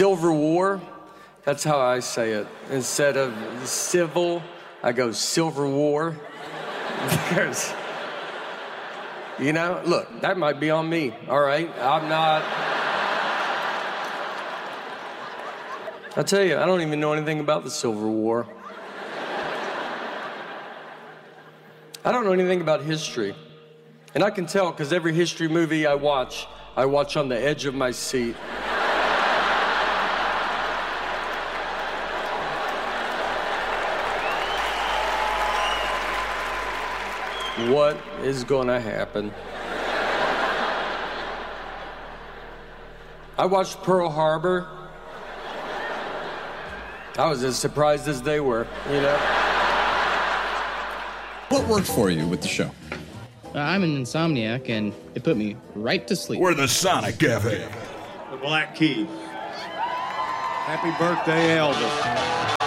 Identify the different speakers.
Speaker 1: Civil War, that's how I say it. Instead of civil, I go Civil War. Because, you know, look, that might be on me, all right? I'm not... I tell you, I don't even know anything about the Civil War. I don't know anything about history. And I can tell because every history movie I watch on the edge of my seat. What is gonna happen? I watched Pearl Harbor. I was as surprised as they were, you know?
Speaker 2: What worked for you with the show?
Speaker 3: I'm an insomniac, and it put me right to sleep.
Speaker 4: We're the Sonic Cafe.
Speaker 5: The Black Keys. Happy birthday, Elvis.